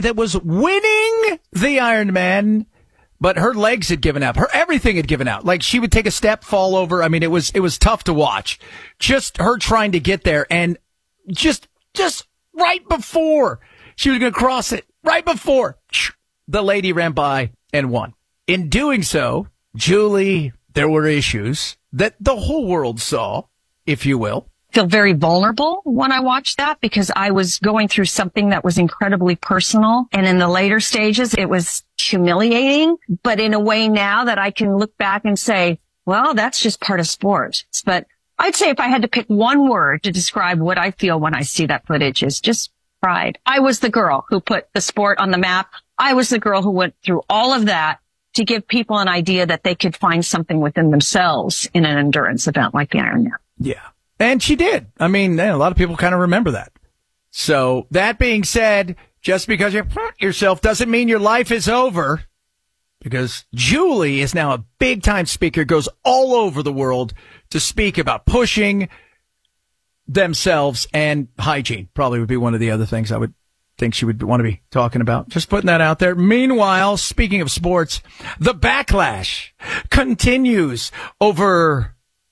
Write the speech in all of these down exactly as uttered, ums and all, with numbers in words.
that was winning the Ironman, but her legs had given up. Her everything had given out. Like, she would take a step, fall over. I mean, it was it was tough to watch. Just her trying to get there, and just just right before she was going to cross it, right before, the lady ran by and won. In doing so, Julie, there were issues that the whole world saw, if you will. Feel very vulnerable when I watched that because I was going through something that was incredibly personal. And in the later stages, it was humiliating, but in a way now that I can look back and say, well, that's just part of sports. But I'd say if I had to pick one word to describe what I feel when I see that footage is just pride. I was the girl who put the sport on the map. I was the girl who went through all of that to give people an idea that they could find something within themselves in an endurance event like the Ironman. Yeah. And she did. I mean, a lot of people kind of remember that. So that being said, just because you hurt yourself doesn't mean your life is over, because Julie is now a big time speaker, goes all over the world to speak about pushing themselves, and hygiene probably would be one of the other things I would think she would want to be talking about. Just putting that out there. Meanwhile, speaking of sports, the backlash continues over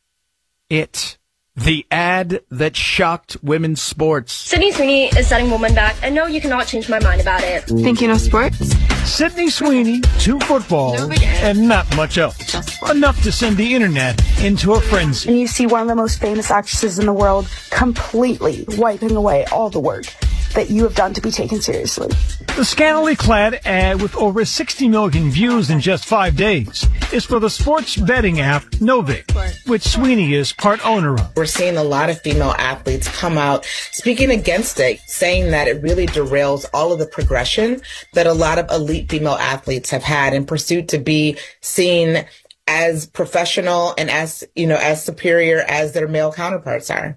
it. The ad that shocked women's sports. Sydney Sweeney is setting women back, and no, you cannot change my mind about it. Thinking of sports? Sydney Sweeney, two footballs, and not much else. Enough to send the internet into a frenzy. And you see one of the most famous actresses in the world completely wiping away all the work that you have done to be taken seriously. The scantily clad ad with over sixty million views in just five days is for the sports betting app Novik, which Sweeney is part owner of. We're seeing a lot of female athletes come out speaking against it, saying that it really derails all of the progression that a lot of elite female athletes have had in pursuit to be seen as professional and as, you know, as superior as their male counterparts are.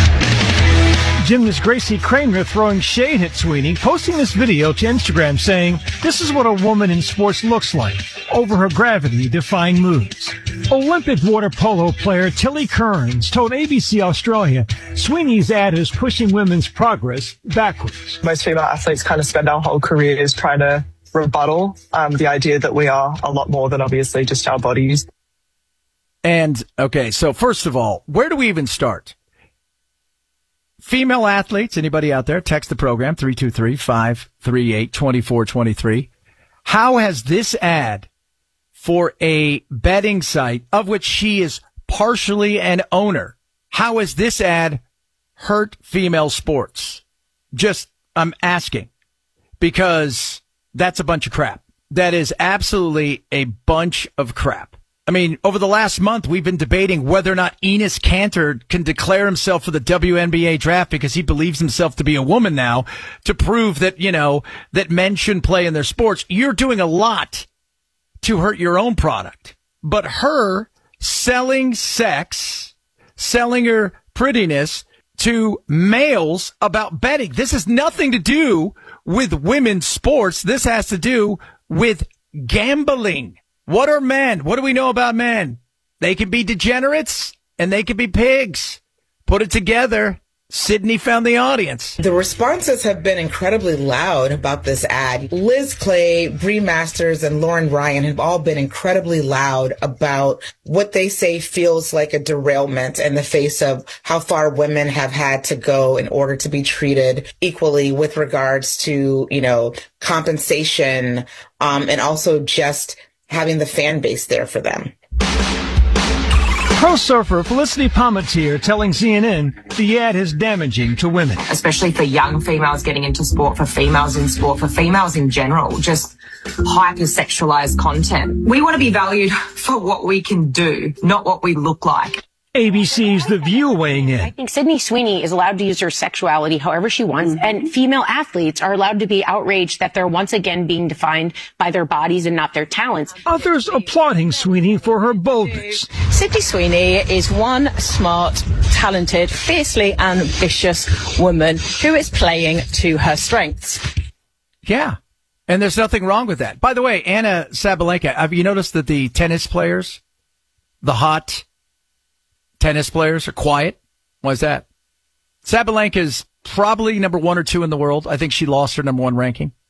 Gymnast Gracie Kramer throwing shade at Sweeney, posting this video to Instagram saying, "This is what a woman in sports looks like, over her gravity-defying moves." Olympic water polo player Tilly Kearns told A B C Australia Sweeney's ad is pushing women's progress backwards. Most female athletes kind of spend our whole careers trying to rebuttal um, the idea that we are a lot more than obviously just our bodies. And, okay, so first of all, where do we even start? Female athletes, anybody out there, text the program, three two three, five three eight, two four two three. How has this ad for a betting site, of which she is partially an owner, how has this ad hurt female sports? Just, I'm asking, because that's a bunch of crap. That is absolutely a bunch of crap. I mean, over the last month, we've been debating whether or not Enes Kanter can declare himself for the W N B A draft because he believes himself to be a woman now, to prove that, you know, that men shouldn't play in their sports. You're doing a lot to hurt your own product. But her selling sex, selling her prettiness to males about betting, this has nothing to do with women's sports. This has to do with gambling. What are men? What do we know about men? They can be degenerates and they can be pigs. Put it together. Sydney found the audience. The responses have been incredibly loud about this ad. Liz Clay, Bree Masters, and Lauren Ryan have all been incredibly loud about what they say feels like a derailment in the face of how far women have had to go in order to be treated equally with regards to, you know, compensation, um, and also just having the fan base there for them. Pro surfer Felicity Palmatier telling C N N the ad is damaging to women. Especially for young females getting into sport, for females in sport, for females in general, just hyper-sexualized content. We want to be valued for what we can do, not what we look like. A B C's The View weighing in. I think Sydney Sweeney is allowed to use her sexuality however she wants, mm-hmm. and female athletes are allowed to be outraged that they're once again being defined by their bodies and not their talents. Others applauding Sweeney for her boldness. Sydney Sweeney is one smart, talented, fiercely ambitious woman who is playing to her strengths. Yeah, and there's nothing wrong with that. By the way, Anna Sabalenka, have you noticed that the tennis players, the hot tennis players, are quiet? Why is that? Sabalenka is probably number one or two in the world. I think she lost her number one ranking.